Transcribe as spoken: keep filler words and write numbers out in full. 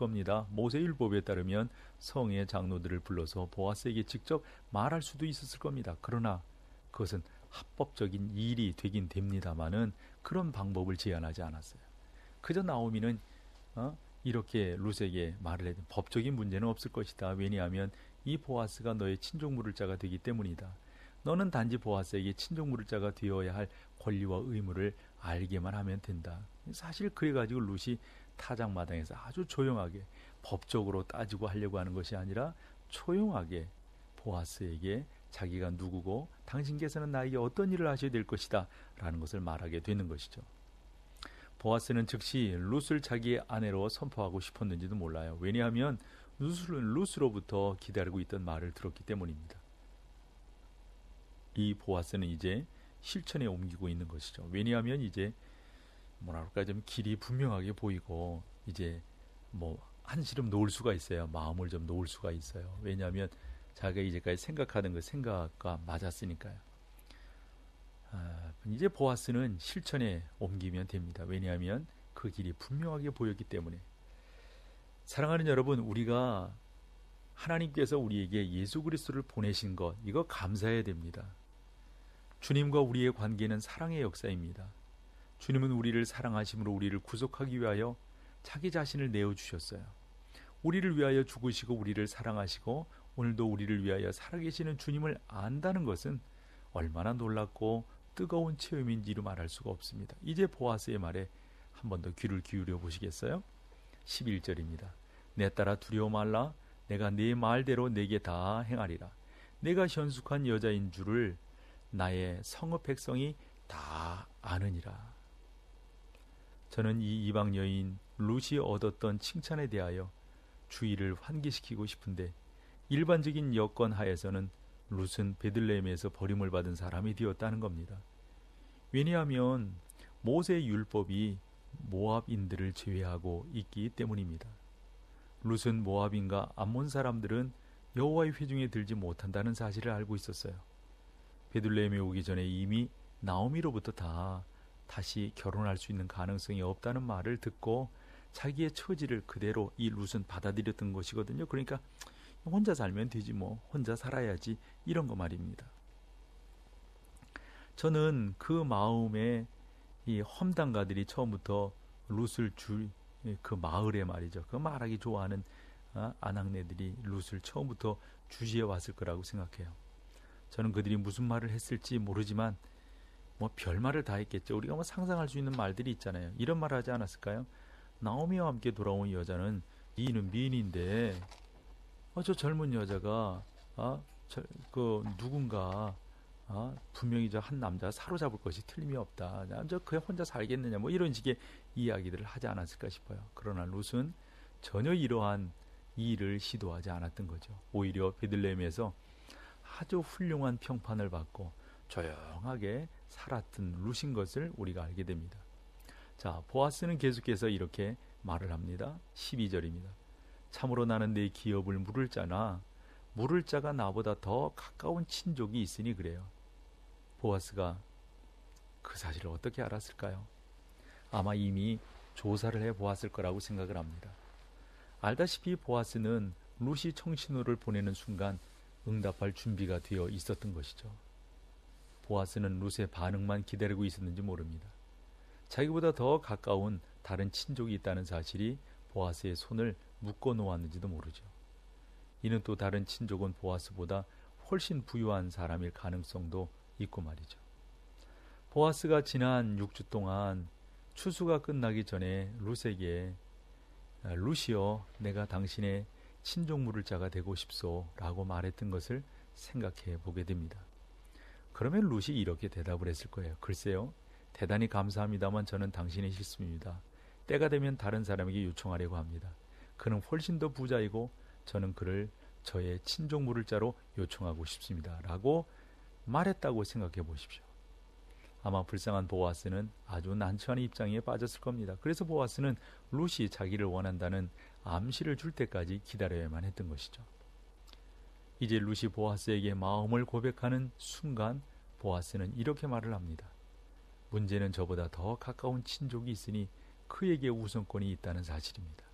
겁니다. 모세율법에 따르면 성의 장로들을 불러서 보아스에게 직접 말할 수도 있었을 겁니다. 그러나 그것은 합법적인 일이 되긴 됩니다마는 그런 방법을 제안하지 않았어요. 그저 나오미는 어? 이렇게 룻에게 말을 해도 법적인 문제는 없을 것이다. 왜냐하면 이 보아스가 너의 친족 물을 자가 되기 때문이다. 너는 단지 보아스에게 친족 물을 자가 되어야 할 권리와 의무를 알게만 하면 된다. 사실 그래가지고 룻이 타작마당에서 아주 조용하게 법적으로 따지고 하려고 하는 것이 아니라 조용하게 보아스에게 자기가 누구고 당신께서는 나에게 어떤 일을 하셔야 될 것이다 라는 것을 말하게 되는 것이죠. 보아스는 즉시 룻을 자기의 아내로 선포하고 싶었는지도 몰라요. 왜냐하면 룻을, 룻으로부터 기다리고 있던 말을 들었기 때문입니다. 이 보아스는 이제 실천에 옮기고 있는 것이죠. 왜냐하면 이제 뭐랄까 좀 길이 분명하게 보이고 이제 뭐 한시름 놓을 수가 있어요. 마음을 좀 놓을 수가 있어요. 왜냐하면 자기가 이제까지 생각하던 그 생각과 맞았으니까요. 아, 이제 보아스는 실천에 옮기면 됩니다. 왜냐하면 그 길이 분명하게 보였기 때문에. 사랑하는 여러분, 우리가 하나님께서 우리에게 예수 그리스도를 보내신 것, 이거 감사해야 됩니다. 주님과 우리의 관계는 사랑의 역사입니다. 주님은 우리를 사랑하심으로 우리를 구속하기 위하여 자기 자신을 내어주셨어요. 우리를 위하여 죽으시고 우리를 사랑하시고 오늘도 우리를 위하여 살아계시는 주님을 안다는 것은 얼마나 놀랍고 뜨거운 체험인지로 말할 수가 없습니다. 이제 보아스의 말에 한 번 더 귀를 기울여 보시겠어요? 십일 절입니다. 내 딸아 두려워 말라. 내가 네 말대로 내게 다 행하리라. 내가 현숙한 여자인 줄을 나의 성읍 백성이 다 아느니라. 저는 이 이방 여인 룻이 얻었던 칭찬에 대하여 주의를 환기시키고 싶은데 일반적인 여건 하에서는 룻은 베들레헴에서 버림을 받은 사람이 되었다는 겁니다. 왜냐하면 모세의 율법이 모압인들을 제외하고 있기 때문입니다. 룻은 모압인과 암몬 사람들은 여호와의 회중에 들지 못한다는 사실을 알고 있었어요. 베들레헴에 오기 전에 이미 나오미로부터 다 다시 결혼할 수 있는 가능성이 없다는 말을 듣고 자기의 처지를 그대로 이 룻은 받아들였던 것이거든요. 그러니까 혼자 살면 되지 뭐, 혼자 살아야지, 이런 거 말입니다. 저는 그 마음에 이 험담가들이 처음부터 룻을 줄 그 마을에 말이죠, 그 말하기 좋아하는 어, 아낙네들이 룻을 처음부터 주시해 왔을 거라고 생각해요. 저는 그들이 무슨 말을 했을지 모르지만 뭐 별말을 다 했겠죠. 우리가 뭐 상상할 수 있는 말들이 있잖아요. 이런 말 하지 않았을까요? 나오미와 함께 돌아온 여자는 이는 미인인데 어, 저 젊은 여자가 어, 저, 그 누군가 어, 분명히 저 한 남자가 사로잡을 것이 틀림이 없다. 저 그냥 혼자 살겠느냐, 뭐 이런 식의 이야기들을 하지 않았을까 싶어요. 그러나 룻은 전혀 이러한 일을 시도하지 않았던 거죠. 오히려 베들레헴에서 아주 훌륭한 평판을 받고 조용하게 살았던 룻인 것을 우리가 알게 됩니다. 자, 보아스는 계속해서 이렇게 말을 합니다. 십이 절입니다. 참으로 나는 내 기업을 물을 자나 물을 자가 나보다 더 가까운 친족이 있으니 그래요. 보아스가 그 사실을 어떻게 알았을까요? 아마 이미 조사를 해보았을 거라고 생각을 합니다. 알다시피 보아스는 룻이 청신호를 보내는 순간 응답할 준비가 되어 있었던 것이죠. 보아스는 룻의 반응만 기다리고 있었는지 모릅니다. 자기보다 더 가까운 다른 친족이 있다는 사실이 보아스의 손을 묶어 놓았는지도 모르죠. 이는 또 다른 친족은 보아스보다 훨씬 부유한 사람일 가능성도 있고 말이죠. 보아스가 지난 육 주 동안 추수가 끝나기 전에 룻에게 룻이여 내가 당신의 친족 물을 자가 되고 싶소 라고 말했던 것을 생각해 보게 됩니다. 그러면 룻이 이렇게 대답을 했을 거예요. 글쎄요, 대단히 감사합니다만 저는 당신의 실수입니다. 때가 되면 다른 사람에게 요청하려고 합니다. 그는 훨씬 더 부자이고 저는 그를 저의 친족 물을 자로 요청하고 싶습니다 라고 말했다고 생각해 보십시오. 아마 불쌍한 보아스는 아주 난처한 입장에 빠졌을 겁니다. 그래서 보아스는 룻이 자기를 원한다는 암시를 줄 때까지 기다려야만 했던 것이죠. 이제 룻이 보아스에게 마음을 고백하는 순간 보아스는 이렇게 말을 합니다. 문제는 저보다 더 가까운 친족이 있으니 그에게 우선권이 있다는 사실입니다.